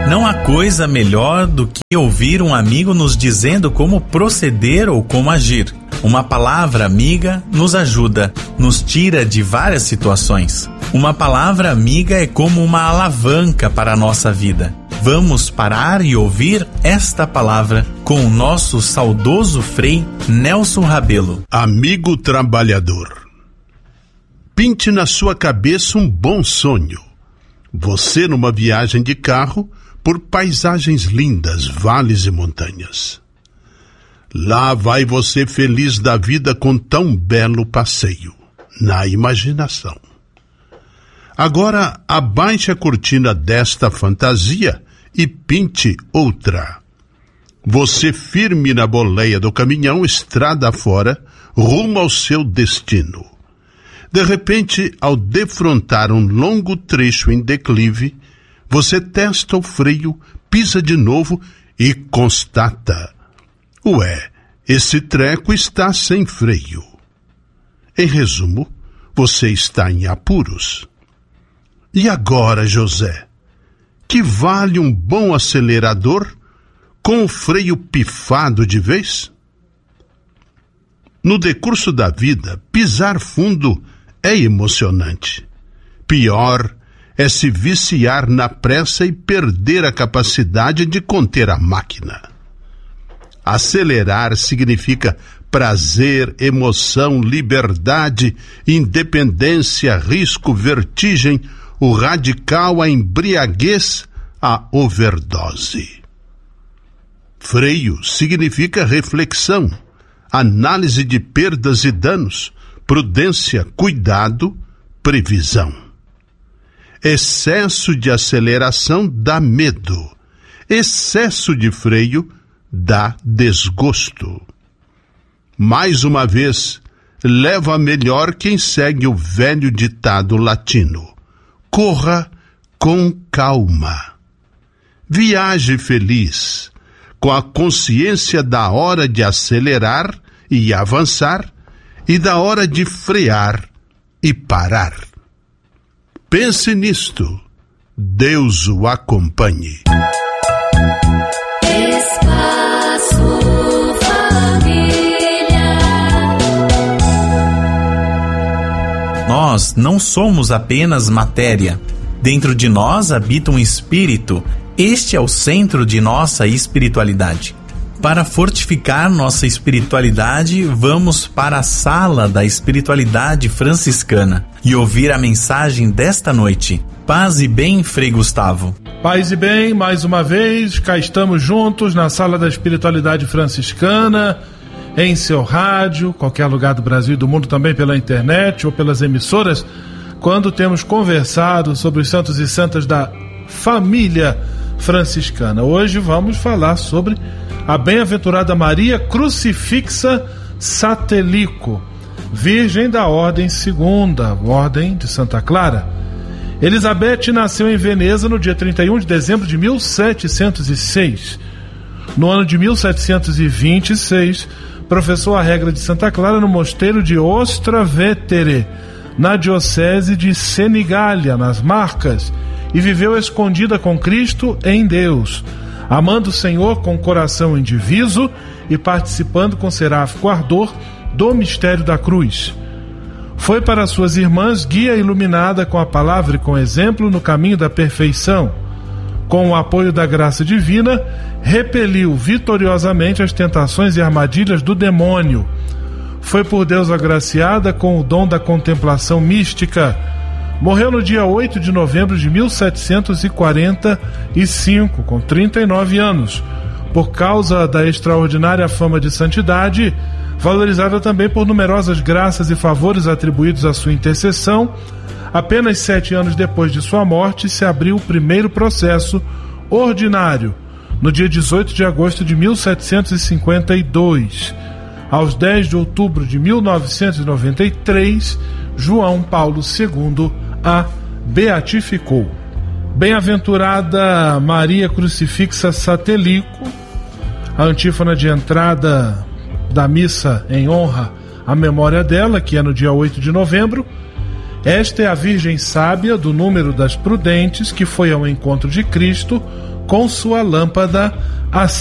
Não há coisa melhor do que ouvir um amigo nos dizendo como proceder ou como agir. Uma palavra amiga nos ajuda, nos tira de várias situações. Uma palavra amiga é como uma alavanca para a nossa vida. Vamos parar e ouvir esta palavra com o nosso saudoso Frei Nelson Rabelo. Amigo trabalhador, pinte na sua cabeça um bom sonho. Você numa viagem de carro por paisagens lindas, vales e montanhas. Lá vai você feliz da vida com tão belo passeio, na imaginação. Agora abaixe a cortina desta fantasia e pinte outra. Você firme na boleia do caminhão, estrada fora, rumo ao seu destino. De repente, ao defrontar um longo trecho em declive, você testa o freio, pisa de novo e constata: ué, esse treco está sem freio. Em resumo, você está em apuros. E agora, José? Que vale um bom acelerador com o freio pifado de vez? No decurso da vida, pisar fundo é emocionante. Pior é se viciar na pressa e perder a capacidade de conter a máquina. Acelerar significa prazer, emoção, liberdade, independência, risco, vertigem, o radical, a embriaguez, a overdose. Freio significa reflexão, análise de perdas e danos, prudência, cuidado, previsão. Excesso de aceleração dá medo. Excesso de freio dá desgosto. Mais uma vez, leva a melhor quem segue o velho ditado latino: corra com calma. Viaje feliz, com a consciência da hora de acelerar e avançar e da hora de frear e parar. Pense nisto. Deus o acompanhe. Espaço Família. Nós não somos apenas matéria. Dentro de nós habita um espírito. Este é o centro de nossa espiritualidade. Para fortificar nossa espiritualidade, vamos para a sala da espiritualidade franciscana e ouvir a mensagem desta noite. Paz e bem, Frei Gustavo. Paz e bem, mais uma vez, cá estamos juntos na sala da espiritualidade franciscana, em seu rádio, qualquer lugar do Brasil e do mundo, também pela internet ou pelas emissoras, quando temos conversado sobre os santos e santas da família franciscana. Hoje vamos falar sobre a bem-aventurada Maria Crucifixa Satelico, Virgem da Ordem Segunda, Ordem de Santa Clara. Elizabeth nasceu em Veneza no dia 31 de dezembro de 1706. No ano de 1726, professou a regra de Santa Clara no mosteiro de Ostra Vetere, na diocese de Senigallia, nas Marcas, e viveu escondida com Cristo em Deus, amando o Senhor com coração indiviso e participando com seráfico ardor do mistério da cruz. Foi para suas irmãs guia iluminada com a palavra e com exemplo no caminho da perfeição. Com o apoio da graça divina, repeliu vitoriosamente as tentações e armadilhas do demônio. Foi por Deus agraciada com o dom da contemplação mística. Morreu no dia 8 de novembro de 1745, com 39 anos, por causa da extraordinária fama de santidade, valorizada também por numerosas graças e favores atribuídos à sua intercessão. Apenas 7 anos depois de sua morte, se abriu o primeiro processo ordinário, no dia 18 de agosto de 1752. Aos 10 de outubro de 1993, João Paulo II a beatificou. Bem-aventurada Maria Crucifixa Satelico, a antífona de entrada da missa em honra à memória dela, que é no dia 8 de novembro, Esta é a Virgem sábia do número das prudentes, que foi ao encontro de Cristo com sua lâmpada acesa.